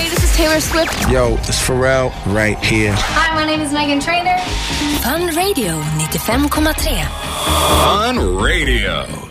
Hey, this is Taylor Swift. Yo, it's Pharrell right here. Hi, my name is Megan Trainor. Fun Radio 95,3. Fun Radio.